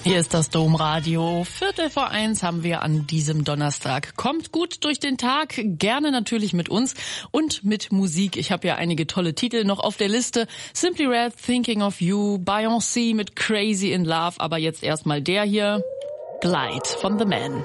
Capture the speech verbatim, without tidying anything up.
Hier ist das Domradio. Viertel vor eins haben wir an diesem Donnerstag. Kommt gut durch den Tag, gerne natürlich mit uns und mit Musik. Ich habe ja einige tolle Titel noch auf der Liste. Simply Red, Thinking of You, Beyoncé mit Crazy in Love. Aber jetzt erstmal der hier, Glide von The Man.